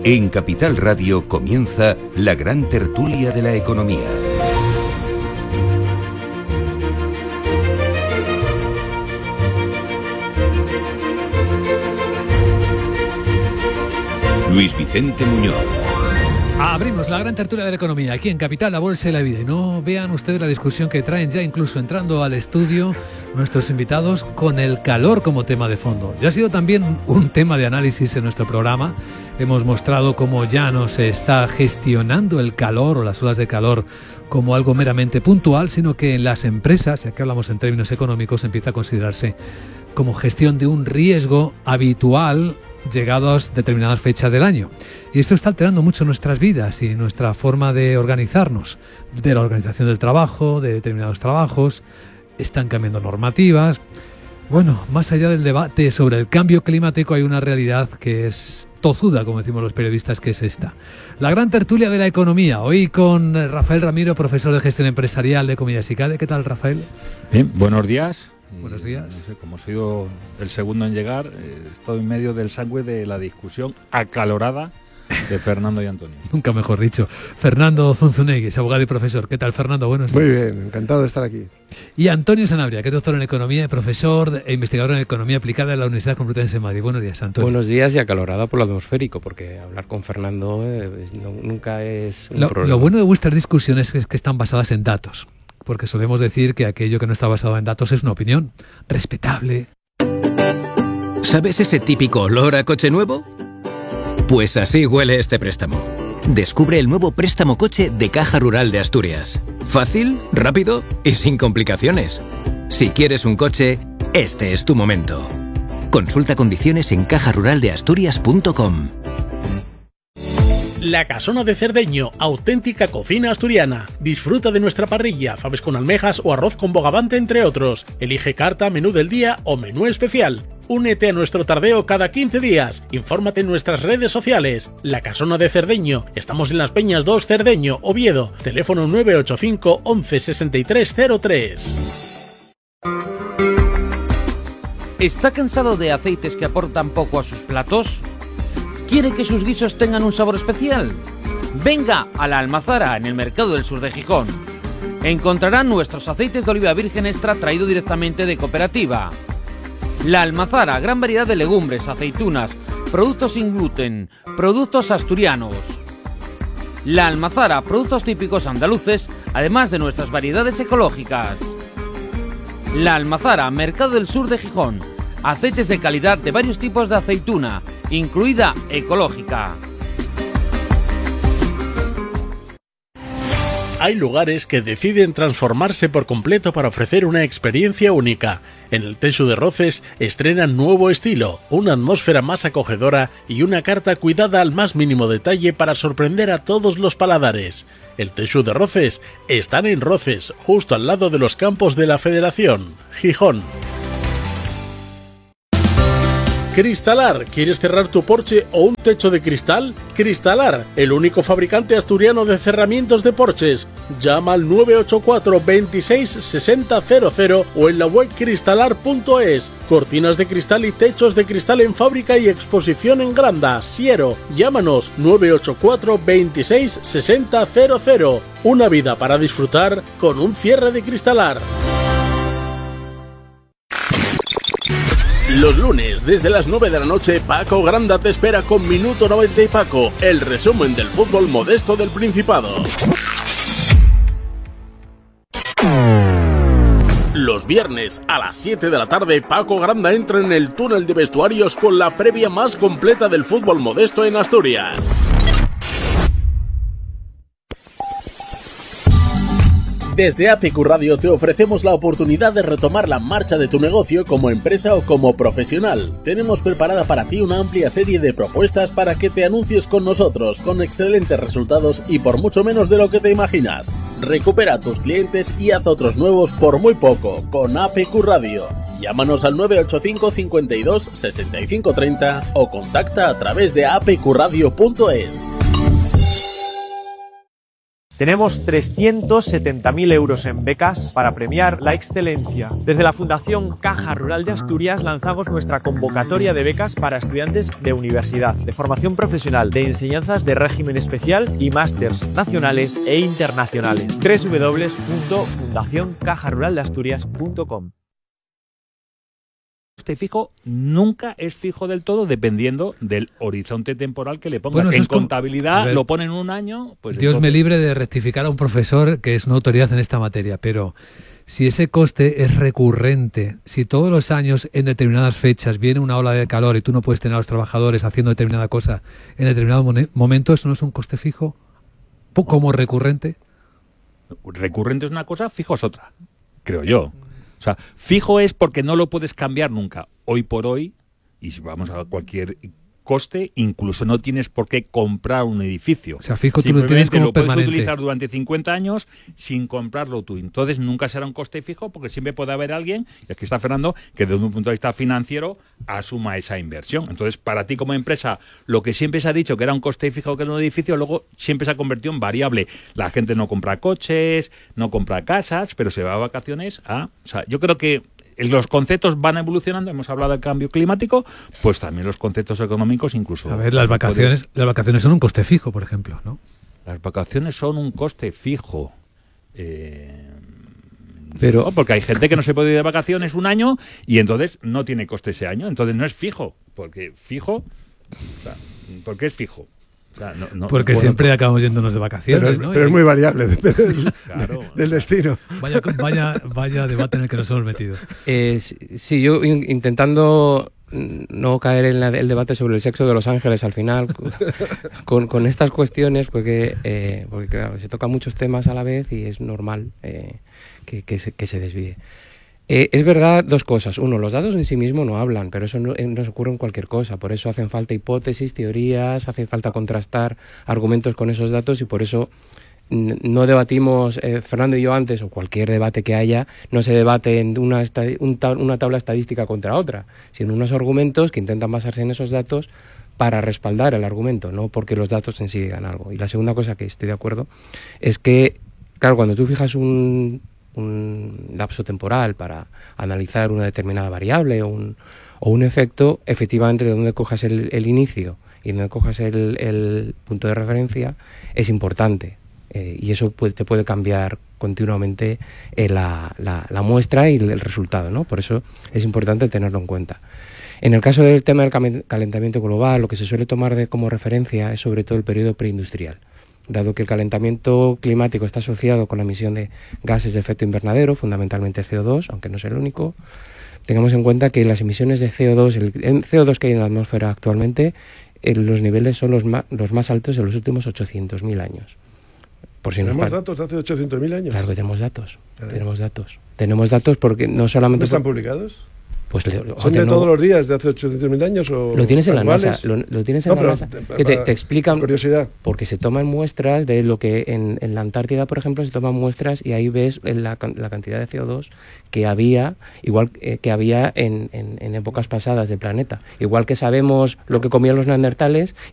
En Capital Radio comienza la gran tertulia de la economía. Luis Vicente Muñoz. Abrimos la gran tertulia de la economía aquí en Capital, la Bolsa y la Vida. Y no vean ustedes la discusión que traen ya, incluso entrando al estudio, nuestros invitados con el calor como tema de fondo. Ya ha sido también un tema de análisis en nuestro programa. Hemos mostrado cómo ya no se está gestionando el calor o las olas de calor como algo meramente puntual, sino que en las empresas, ya que hablamos en términos económicos, empieza a considerarse como gestión de un riesgo habitual llegados a determinadas fechas del año. Y esto está alterando mucho nuestras vidas y nuestra forma de organizarnos, de la organización del trabajo, de determinados trabajos. Están cambiando normativas. Bueno, más allá del debate sobre el cambio climático, hay una realidad que es tozuda, como decimos los periodistas, que es esta. La gran tertulia de la economía, hoy con Rafael Ramiro, profesor de gestión empresarial de Comillas y CADE. ¿Qué tal, Rafael? Bien, buenos días. Buenos días. No sé, como he sido el segundo en llegar, estoy en medio del sangre de la discusión acalorada de Fernando y Antonio. Nunca mejor dicho. Fernando Zunzunegui, abogado y profesor. ¿Qué tal, Fernando? Buenos días. Muy bien, encantado de estar aquí. Y Antonio Sanabria, que es doctor en Economía y profesor e investigador en Economía Aplicada en la Universidad Complutense de Madrid. Buenos días, Antonio. Buenos días y acalorada por lo atmosférico, porque hablar con Fernando nunca es un problema. Lo bueno de vuestras discusiones es que están basadas en datos, porque solemos decir que aquello que no está basado en datos es una opinión respetable. ¿Sabes ese típico olor a coche nuevo? Pues así huele este préstamo. Descubre el nuevo préstamo coche de Caja Rural de Asturias. Fácil, rápido y sin complicaciones. Si quieres un coche, este es tu momento. Consulta condiciones en cajaruraldeasturias.com. La Casona de Cerdeño, auténtica cocina asturiana. Disfruta de nuestra parrilla, faves con almejas o arroz con bogavante, entre otros. Elige carta, menú del día o menú especial. Únete a nuestro tardeo cada 15 días. Infórmate en nuestras redes sociales. La Casona de Cerdeño. Estamos en Las Peñas 2, Cerdeño, Oviedo. Teléfono 985 11 63 03. ¿Está cansado de aceites que aportan poco a sus platos? ¿Quiere que sus guisos tengan un sabor especial? Venga a La Almazara, en el Mercado del Sur de Gijón. Encontrarán nuestros aceites de oliva virgen extra traído directamente de cooperativa. La Almazara, gran variedad de legumbres, aceitunas, productos sin gluten, productos asturianos. La Almazara, productos típicos andaluces, además de nuestras variedades ecológicas. La Almazara, Mercado del Sur de Gijón. Aceites de calidad de varios tipos de aceituna, incluida ecológica. Hay lugares que deciden transformarse por completo para ofrecer una experiencia única. En el Teixu de Roces estrenan nuevo estilo, una atmósfera más acogedora y una carta cuidada al más mínimo detalle para sorprender a todos los paladares. El Teixu de Roces están en Roces, justo al lado de los campos de la Federación, Gijón. Cristalar, ¿quieres cerrar tu porche o un techo de cristal? Cristalar, el único fabricante asturiano de cerramientos de porches. Llama al 984 26 60 00 o en la web cristalar.es. Cortinas de cristal y techos de cristal en fábrica y exposición en Granda, Siero. Llámanos 984 26 60 00. Una vida para disfrutar con un cierre de Cristalar. Los lunes, desde las 9 de la noche, Paco Granda te espera con Minuto 90 y Paco, el resumen del fútbol modesto del Principado. Los viernes, a las 7 de la tarde, Paco Granda entra en el túnel de vestuarios con la previa más completa del fútbol modesto en Asturias. Desde APQ Radio te ofrecemos la oportunidad de retomar la marcha de tu negocio como empresa o como profesional. Tenemos preparada para ti una amplia serie de propuestas para que te anuncies con nosotros, con excelentes resultados y por mucho menos de lo que te imaginas. Recupera a tus clientes y haz otros nuevos por muy poco, con APQ Radio. Llámanos al 985 52 65 30 o contacta a través de apqradio.es. Tenemos 370.000 euros en becas para premiar la excelencia. Desde la Fundación Caja Rural de Asturias lanzamos nuestra convocatoria de becas para estudiantes de universidad, de formación profesional, de enseñanzas de régimen especial y másters nacionales e internacionales. www.fundacioncajaruraldeasturias.com. Este fijo nunca es fijo del todo, dependiendo del horizonte temporal que le pongas. Bueno, en contabilidad lo ponen un año. Pues Dios me entonces... libre de rectificar a un profesor que es una autoridad en esta materia, pero si ese coste es recurrente, si todos los años en determinadas fechas viene una ola de calor y tú no puedes tener a los trabajadores haciendo determinada cosa en determinado momento, ¿eso no es un coste fijo? ¿Como recurrente? Recurrente es una cosa, fijo es otra, creo yo. O sea, fijo es porque no lo puedes cambiar nunca. Hoy por hoy, y si vamos a cualquier coste, incluso no tienes por qué comprar un edificio. O sea, fijo tú lo tienes como lo puedes permanente. utilizar durante 50 años sin comprarlo tú. Entonces nunca será un coste fijo porque siempre puede haber alguien, y aquí está Fernando, que desde un punto de vista financiero asuma esa inversión. Entonces, para ti como empresa, lo que siempre se ha dicho que era un coste fijo que era un edificio, luego siempre se ha convertido en variable. La gente no compra coches, no compra casas, pero se va a vacaciones a... O sea, yo creo que los conceptos van evolucionando, hemos hablado del cambio climático, pues también los conceptos económicos incluso... A ver, las vacaciones son un coste fijo, por ejemplo, ¿no? Las vacaciones son un coste fijo. Pero no, porque hay gente que no se puede ir de vacaciones un año y entonces no tiene coste ese año, entonces no es fijo, porque fijo... O sea, ¿por qué es fijo? O sea, porque siempre acabamos yéndonos de vacaciones, ¿no? Pero es muy variable, depende claro, del destino. Vaya debate en el que nos hemos metido. Sí, yo intentando no caer en el debate sobre el sexo de los ángeles al final, con estas cuestiones, porque claro, se tocan muchos temas a la vez y es normal que se desvíe. Es verdad dos cosas. Uno, los datos en sí mismos no hablan, pero eso nos ocurre en cualquier cosa. Por eso hacen falta hipótesis, teorías, hace falta contrastar argumentos con esos datos y por eso no debatimos, Fernando y yo antes, o cualquier debate que haya, no se debate en una tabla estadística contra otra, sino unos argumentos que intentan basarse en esos datos para respaldar el argumento, no porque los datos en sí digan algo. Y la segunda cosa que estoy de acuerdo es que, claro, cuando tú fijas un lapso temporal para analizar una determinada variable o un efecto, efectivamente de dónde cojas el inicio y de dónde cojas el punto de referencia es importante, y eso te puede cambiar continuamente la muestra y el resultado, ¿no? Por eso es importante tenerlo en cuenta. En el caso del tema del calentamiento global, lo que se suele tomar como referencia es sobre todo el periodo preindustrial. Dado que el calentamiento climático está asociado con la emisión de gases de efecto invernadero, fundamentalmente CO2, aunque no es el único, tengamos en cuenta que las emisiones de CO2, el CO2 que hay en la atmósfera actualmente, los niveles son los más altos de los últimos 800.000 años. Por si ¿Tenemos datos de hace 800.000 años? Claro que tenemos datos. Tenemos datos porque no solamente... ¿No están publicados? Pues ¿Son de todos los días de hace 800.000 años o lo tienes en anuales? la NASA, lo tienes en la NASA, que te explican, curiosidad. Porque se toman muestras de lo que en la Antártida, por ejemplo, se toman muestras y ahí ves la cantidad de CO2 que había, igual que había en épocas pasadas del planeta. Igual que sabemos lo que comían los neandertales,